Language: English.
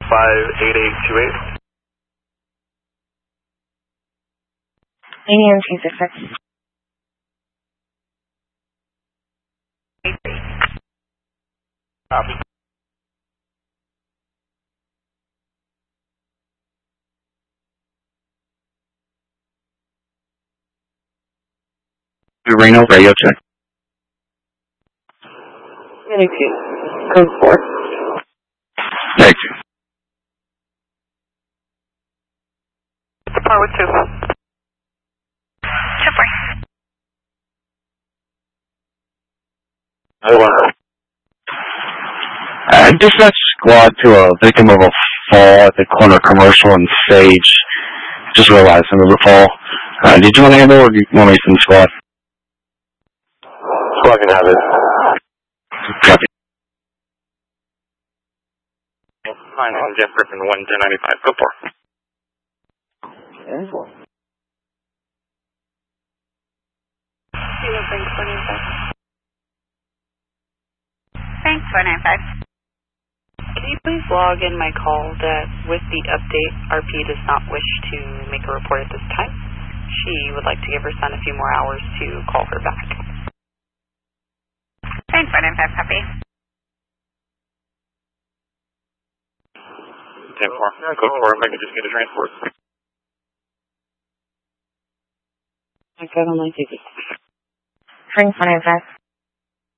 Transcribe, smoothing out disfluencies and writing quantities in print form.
58828. ADM 266. Copy. Reno, radio check. Code 4. Thank you. Depart with 2. 2-4. Dispatch squad to a victim of a fall at the corner commercial and Sage. Just realized some of the fall. Did you want to handle or do you want me to send the squad? Squad can have it. Copy. Fine, on Jeff Griffin, 11095. Go for it. Thanks, 495. Can you please log in my call that with the update, RP does not wish to make a report at this time. She would like to give her son a few more hours to call her back. Thanks, 495, copy. 10-4. Go for it. If I could just get a transport. I got on my TV. Thanks, 495.